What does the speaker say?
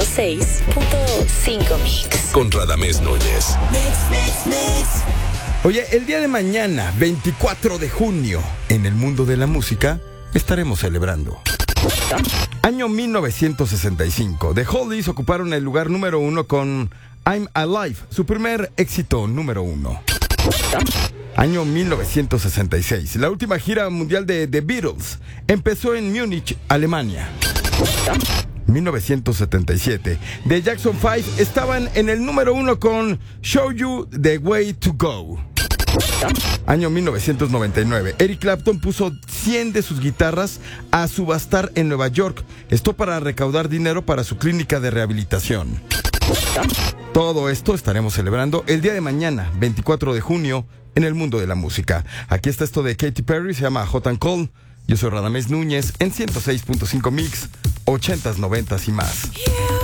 106.5 Mix. Con Radamés Núñez. Oye, el día de mañana, 24 de junio, en el mundo de la música, estaremos celebrando. Año 1965. The Hollies ocuparon el lugar número 1 con I'm Alive, su primer éxito número 1. Año 1966. La última gira mundial de The Beatles empezó en Múnich, Alemania. 1977. The Jackson 5 estaban en el número 1 con Show You the Way to Go. Año 1999. Eric Clapton puso 100 de sus guitarras a subastar en Nueva York. Esto para recaudar dinero para su clínica de rehabilitación. Todo esto estaremos celebrando el día de mañana, 24 de junio, en el mundo de la música. Aquí está esto de Katy Perry, se llama Hot and Cold. Yo soy Radamés Núñez en 106.5 Mix, 80s, 90s y más.